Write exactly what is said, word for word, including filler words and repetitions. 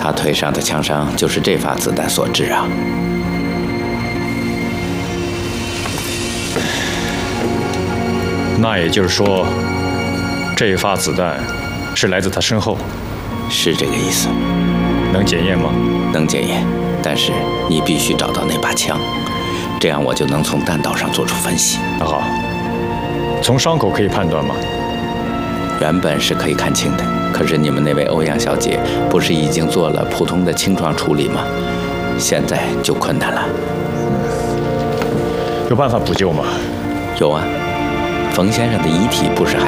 他腿上的枪伤就是这发子弹所致啊。 那也就是说，这一发子弹是来自他身后？ 是这个意思。 能检验吗？ 能检验，但是你必须找到那把枪，这样我就能从弹道上做出分析。 那好，从伤口可以判断吗？ 原本是可以看清的，可是你们那位欧阳小姐不是已经做了普通的清创处理吗？现在就困难了。 有办法补救吗？ 有啊，冯先生的遗体不是还